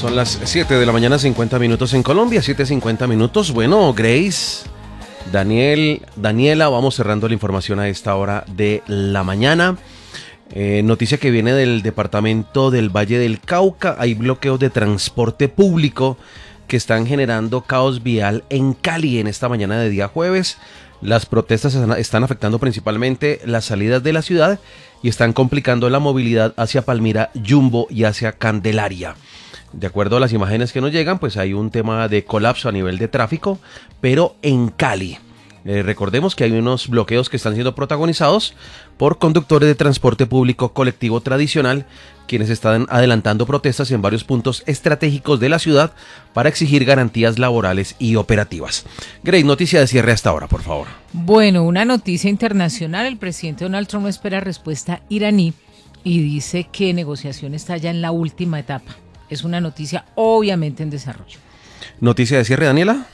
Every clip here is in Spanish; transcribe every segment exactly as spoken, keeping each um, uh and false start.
Son las siete de la mañana, cincuenta minutos en Colombia, siete cincuenta minutos. Bueno, Grace, Daniel, Daniela, vamos cerrando la información a esta hora de la mañana. Eh, noticia que viene del departamento del Valle del Cauca. Hay bloqueos de transporte público que están generando caos vial en Cali en esta mañana de día jueves. Las protestas están afectando principalmente las salidas de la ciudad y están complicando la movilidad hacia Palmira, Jumbo y hacia Candelaria. De acuerdo a las imágenes que nos llegan, pues hay un tema de colapso a nivel de tráfico, pero en Cali. Eh, recordemos que hay unos bloqueos que están siendo protagonizados por conductores de transporte público colectivo tradicional, quienes están adelantando protestas en varios puntos estratégicos de la ciudad para exigir garantías laborales y operativas. Grace, noticia de cierre hasta ahora, por favor. Bueno, una noticia internacional. El presidente Donald Trump espera respuesta iraní y dice que negociación está ya en la última etapa. Es una noticia obviamente en desarrollo. Noticia de cierre, Daniela.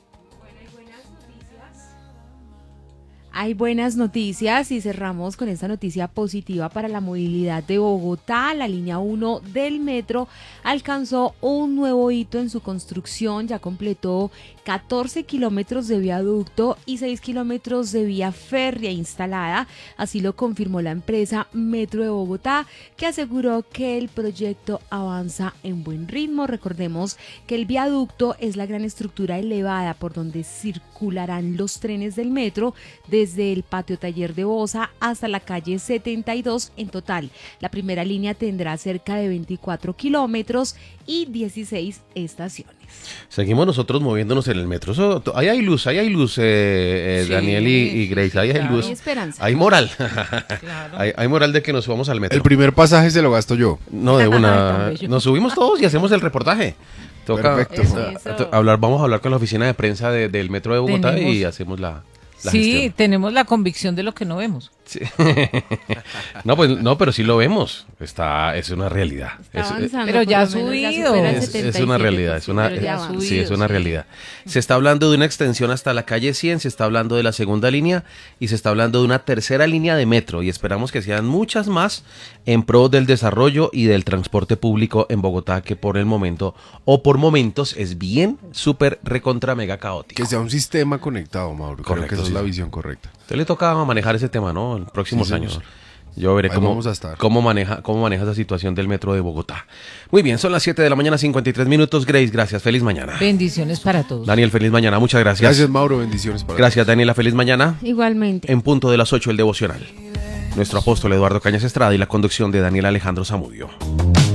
Hay buenas noticias y cerramos con esta noticia positiva para la movilidad de Bogotá. La línea uno del metro alcanzó un nuevo hito en su construcción, ya completó catorce kilómetros de viaducto y seis kilómetros de vía férrea instalada. Así lo confirmó la empresa Metro de Bogotá, que aseguró que el proyecto avanza en buen ritmo. Recordemos que el viaducto es la gran estructura elevada por donde circularán los trenes del metro desde desde el patio taller de Bosa hasta la calle setenta y dos en total. La primera línea tendrá cerca de veinticuatro kilómetros y dieciséis estaciones. Seguimos nosotros moviéndonos en el metro. Eso, ahí hay luz, ahí hay luz, eh, eh, sí, Daniel y, y Grace, ahí claro, hay luz. Hay esperanza. Hay moral. Claro. hay, hay moral de que nos subamos al metro. El primer pasaje se lo gasto yo. No, de una. Nos subimos todos y hacemos el reportaje. Toca Perfecto. Eso, eso. Hablar, vamos a hablar con la oficina de prensa de, del metro de Bogotá. Tenemos... y hacemos la... La sí, gestión. Tenemos la convicción de lo que no vemos. Sí. no, pues no, pero sí lo vemos. Está, es una realidad. Está es, avanzando, pero ya ha subido. Es, es una realidad, es una, es, subido, sí, es una sí. realidad. Se está hablando de una extensión hasta la calle cien, se está hablando de la segunda línea y se está hablando de una tercera línea de metro y esperamos que sean muchas más en pro del desarrollo y del transporte público en Bogotá, que por el momento o por momentos es bien súper recontra mega caótico. Que sea un sistema conectado, Mauro. Correcto, creo que esa sí. es la visión correcta. Usted le toca manejar ese tema, ¿no? En próximos sí, años. Yo veré cómo, vamos a estar. cómo maneja cómo maneja esa situación del metro de Bogotá. Muy bien, son las siete de la mañana, cincuenta y tres minutos. Grace, gracias. Feliz mañana. Bendiciones para todos. Daniel, feliz mañana. Muchas gracias. Gracias, Mauro. Bendiciones para Gracias, todos. Daniela. Feliz mañana. Igualmente. En punto de las ocho, el devocional. Nuestro apóstol Eduardo Cañas Estrada y la conducción de Daniel Alejandro Zamudio.